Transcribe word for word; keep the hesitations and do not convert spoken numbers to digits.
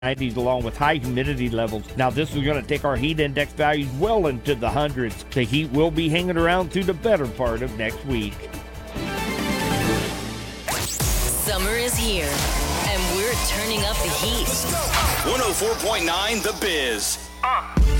nineties along with high humidity levels. Now this is going to take our heat index values well into the hundreds. The heat will be hanging around through the better part of next week. Summer is here, and we're turning up the heat. one oh four point nine The Biz. Uh.